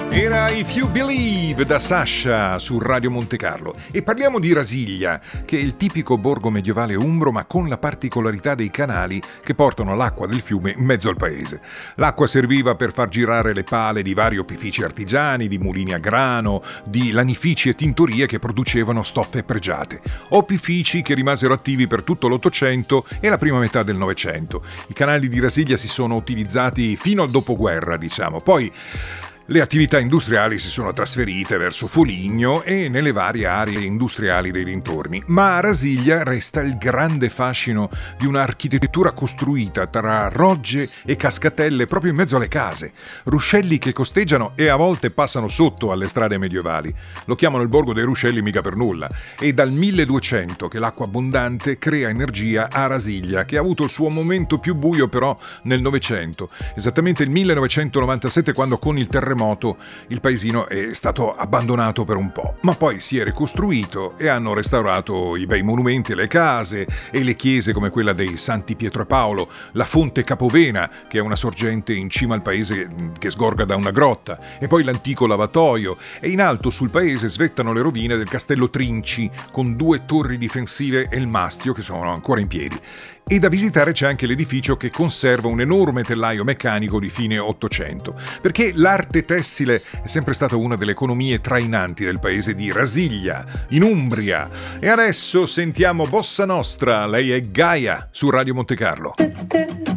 Era If You Believe da Sasha su Radio Monte Carlo e parliamo di Rasiglia, che è il tipico borgo medievale umbro ma con la particolarità dei canali che portano l'acqua del fiume in mezzo al paese. L'acqua serviva per far girare le pale di vari opifici artigiani, di mulini a grano, di lanifici e tintorie che producevano stoffe pregiate. Opifici che rimasero attivi per tutto l'Ottocento e la prima metà del Novecento. I canali di Rasiglia si sono utilizzati fino al dopoguerra, diciamo. Poi le attività industriali si sono trasferite verso Foligno e nelle varie aree industriali dei dintorni, ma a Rasiglia resta il grande fascino di un'architettura costruita tra rogge e cascatelle proprio in mezzo alle case, ruscelli che costeggiano e a volte passano sotto alle strade medievali. Lo chiamano il borgo dei ruscelli mica per nulla. È dal 1200 che l'acqua abbondante crea energia a Rasiglia, che ha avuto il suo momento più buio però nel Novecento, esattamente il 1997, quando con il terremoto il paesino è stato abbandonato per un po', ma poi si è ricostruito e hanno restaurato i bei monumenti, le case e le chiese come quella dei Santi Pietro e Paolo, la fonte Capovena, che è una sorgente in cima al paese che sgorga da una grotta, e poi l'antico lavatoio, e in alto sul paese svettano le rovine del castello Trinci con 2 torri difensive e il mastio che sono ancora in piedi. E da visitare c'è anche l'edificio che conserva un enorme tellaio meccanico di fine Ottocento, perché l'arte tessile è sempre stata una delle economie trainanti del paese di Rasiglia, in Umbria. E adesso sentiamo Bossa Nostra, lei è Gaia su Radio Monte Carlo.